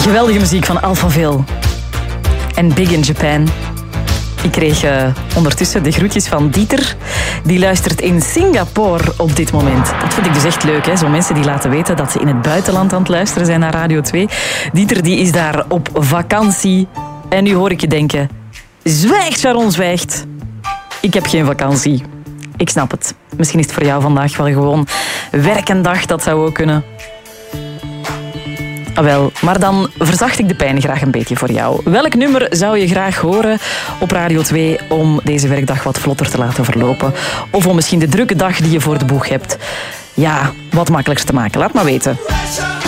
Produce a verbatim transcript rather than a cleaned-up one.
Geweldige muziek van Alphaville en Big in Japan. Ik kreeg uh, ondertussen de groetjes van Dieter. Die luistert in Singapore op dit moment. Dat vind ik dus echt leuk, hè? Zo mensen die laten weten dat ze in het buitenland aan het luisteren zijn naar Radio twee. Dieter die is daar op vakantie. En nu hoor ik je denken... Zwijgt, Sharon, zwijgt. Ik heb geen vakantie. Ik snap het. Misschien is het voor jou vandaag wel gewoon werkendag. Dat zou ook kunnen. Ah, wel, maar dan verzacht ik de pijn graag een beetje voor jou. Welk nummer zou je graag horen op Radio twee om deze werkdag wat vlotter te laten verlopen? Of om misschien de drukke dag die je voor de boeg hebt, ja, wat makkelijker te maken? Laat maar weten.